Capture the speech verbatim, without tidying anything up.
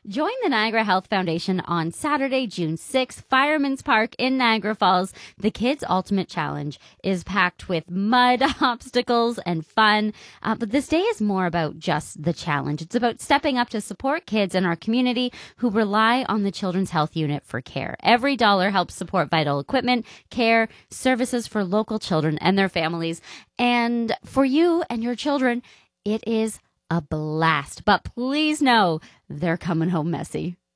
Join the Niagara Health Foundation on Saturday, June sixth, Fireman's Park in Niagara Falls. The Kids Ultimate Challenge is packed with mud, obstacles, and fun. Uh, but this day is more about just the challenge. It's about stepping up to support kids in our community who rely on the Children's Health Unit for care. Every dollar helps support vital equipment, care, services for local children and their families. And for you and your children, it is a blast. But please know they're coming home messy.